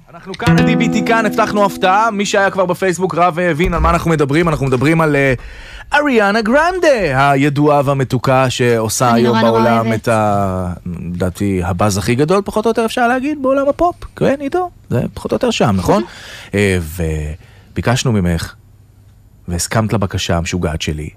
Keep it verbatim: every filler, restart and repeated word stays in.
אנחנו כאן, די בי טי כאן, הבטחנו הפתעה, מי שהיה כבר בפייסבוק רב והבין על מה אנחנו מדברים, אנחנו מדברים על uh, אריאנה גרנדה, הידועה והמתוקה שעושה היום בעולם את ה... לדעתי, הבאז הכי גדול, פחות או יותר אפשר להגיד, בעולם הפופ, כן, עידו, זה פחות או יותר שם, נכון? וביקשנו ממך, והסכמת לבקשה המשוגעת שלי,